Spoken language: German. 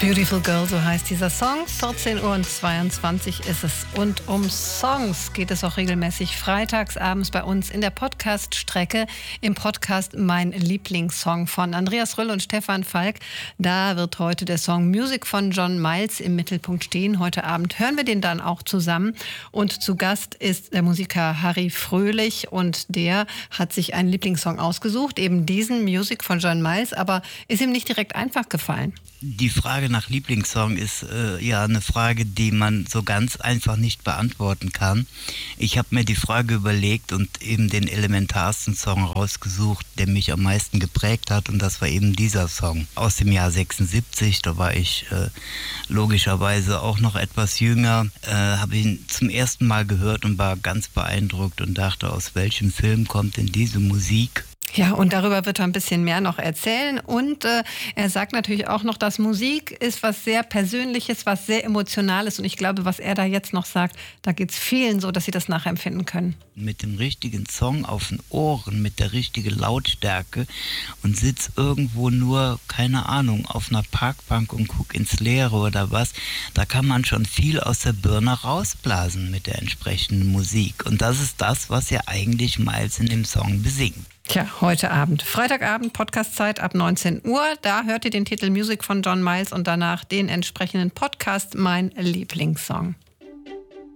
Beautiful Girl, so heißt dieser Song. 14:22 Uhr ist es. Und um Songs geht es auch regelmäßig freitags abends bei uns in der Podcast-Strecke. Im Podcast Mein Lieblingssong von Andreas Rüll und Stefan Falk. Da wird heute der Song Music von John Miles im Mittelpunkt stehen. Heute Abend hören wir den dann auch zusammen. Und zu Gast ist der Musiker Harry Fröhlich. Und der hat sich einen Lieblingssong ausgesucht, eben diesen Music von John Miles. Aber ist ihm nicht direkt einfach gefallen. Die Frage nach Lieblingssong ist ja eine Frage, die man so ganz einfach nicht beantworten kann. Ich habe mir die Frage überlegt und eben den elementarsten Song rausgesucht, der mich am meisten geprägt hat, und das war eben dieser Song aus dem Jahr 76. Da war ich logischerweise auch noch etwas jünger, habe ihn zum ersten Mal gehört und war ganz beeindruckt und dachte, aus welchem Film kommt denn diese Musik? Ja, und darüber wird er ein bisschen mehr noch erzählen. Und er sagt natürlich auch noch, dass Musik ist was sehr Persönliches, was sehr Emotionales. Und ich glaube, was er da jetzt noch sagt, da geht es vielen so, dass sie das nachempfinden können. Mit dem richtigen Song auf den Ohren, mit der richtigen Lautstärke und sitz irgendwo nur, keine Ahnung, auf einer Parkbank und guck ins Leere oder was. Da kann man schon viel aus der Birne rausblasen mit der entsprechenden Musik. Und das ist das, was ja eigentlich Miles in dem Song besingt. Tja, heute Abend. Freitagabend, Podcastzeit ab 19 Uhr. Da hört ihr den Titel Music von John Miles und danach den entsprechenden Podcast Mein Lieblingssong.